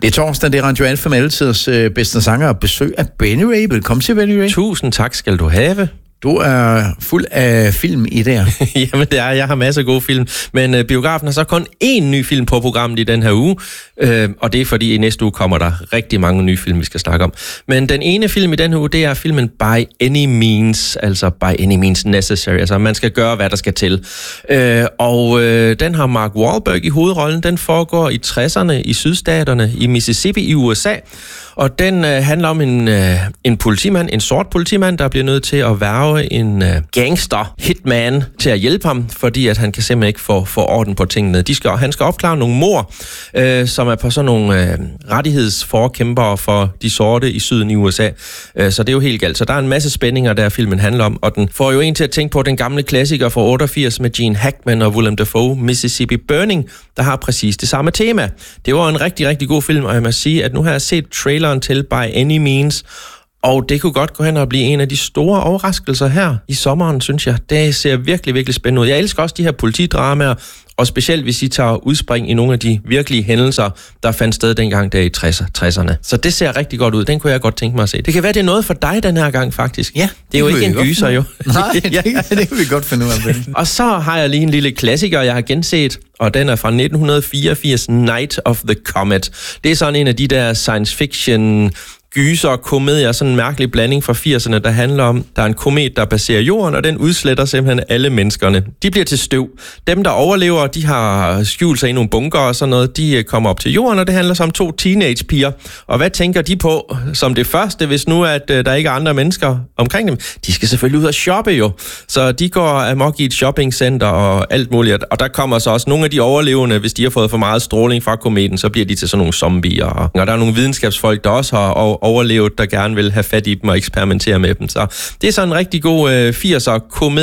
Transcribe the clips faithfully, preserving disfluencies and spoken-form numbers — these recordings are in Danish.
Det er torsdag, det er Radio Alfa med altiders øh, bedste sanger og besøg af Benny Ray. Velkommen til, Benny Ray. Tusind tak skal du have. Du er fuld af film i der. Jamen det er, jeg har masser af gode film. Men øh, biografen har så kun én ny film på programmet i den her uge. Øh, og det er fordi i næste uge kommer der rigtig mange nye film, vi skal snakke om. Men den ene film i den her uge, det er filmen By Any Means. Altså By Any Means Necessary. Altså man skal gøre, hvad der skal til. Øh, og øh, den har Mark Wahlberg i hovedrollen. Den foregår i tresserne i sydstaterne i Mississippi i U S A. Og den øh, handler om en, øh, en politimand, en sort politimand, der bliver nødt til at værge en øh, gangster hitman til at hjælpe ham, fordi at han kan simpelthen ikke få, få orden på tingene. De skal, han skal opklare nogle mord, øh, som er på sådan nogle øh, rettighedsforkæmpere for de sorte i syden i U S A. Øh, så det er jo helt galt. Så der er en masse spændinger, der filmen handler om, og den får jo en til at tænke på den gamle klassiker fra otteogfirs med Gene Hackman og Willem Dafoe, Mississippi Burning, der har præcis det samme tema. Det var en rigtig, rigtig god film, og jeg må sige, at nu har jeg set trailer til By Any Means, og det kunne godt gå hen og blive en af de store overraskelser her i sommeren, synes jeg. Det ser virkelig, virkelig spændende ud. Jeg elsker også de her politidramaer, og specielt hvis I tager udspring i nogle af de virkelige hændelser, der fandt sted dengang der i tresserne. Så det ser rigtig godt ud. Den kunne jeg godt tænke mig at se. Det kan være, det er noget for dig den her gang, faktisk. Ja, det, det er jo ikke en gyser, jo. Nej, det, ja. det kan vi godt finde ud af. Og så har jeg lige en lille klassiker, jeg har genset, og den er fra nitten fireogfirs, Night of the Comet. Det er sådan en af de der science fiction gyser og komedier, sådan en mærkelig blanding fra firserne, der handler om, der er en komet, der passerer jorden, og den udsletter simpelthen alle menneskerne. De bliver til støv. Dem, der overlever, de har skjult sig i nogle bunker og sådan noget, de kommer op til jorden, og det handler så om to teenagepiger. Og hvad tænker de på som det første, hvis nu at uh, der ikke er andre mennesker omkring dem? De skal selvfølgelig ud og shoppe jo. Så de går amok i et shoppingcenter og alt muligt. Og der kommer så også nogle af de overlevende, hvis de har fået for meget stråling fra kometen, så bliver de til sådan nogle zombier. Og der er nogle videnskabsfolk, der også har overlevet, der gerne vil have fat i dem og eksperimentere med dem. Så det er sådan en rigtig god øh, firser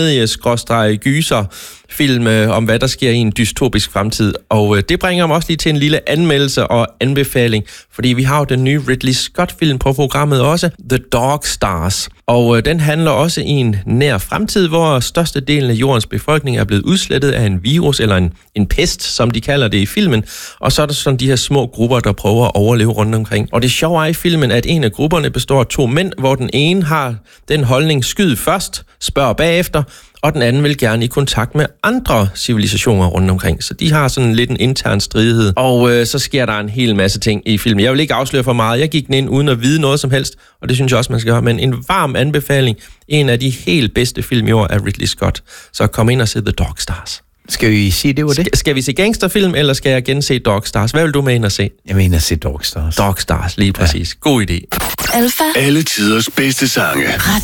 komedie-gyser film øh, om, hvad der sker i en dystopisk fremtid. Og øh, det bringer mig også lige til en lille anmeldelse og anbefaling, fordi vi har jo den nye Ridley Scott-film på programmet også, The Dog Stars. Og øh, den handler også i en nær fremtid, hvor størstedelen af jordens befolkning er blevet udslettet af en virus, eller en, en pest, som de kalder det i filmen. Og så er der sådan de her små grupper, der prøver at overleve rundt omkring. Og det sjove er i filmen, at en af grupperne består af to mænd, hvor den ene har den holdning, skyd først, spørg bagefter, og den anden vil gerne i kontakt med andre civilisationer rundt omkring. Så de har sådan lidt en intern stridighed. Og øh, så sker der en hel masse ting i filmen. Jeg vil ikke afsløre for meget. Jeg gik den ind uden at vide noget som helst, og det synes jeg også, man skal gøre. Men en varm anbefaling. En af de helt bedste film i år af Ridley Scott. Så kom ind og se The Dog Stars. Skal vi sige, det var det? Skal, skal vi se gangsterfilm, eller skal jeg gense Dog Stars? Hvad vil du med ind og se? Jeg mener at se Dog Stars. Dog Stars, lige præcis. Ja. God idé. Alfa. Alle tiders bedste sange.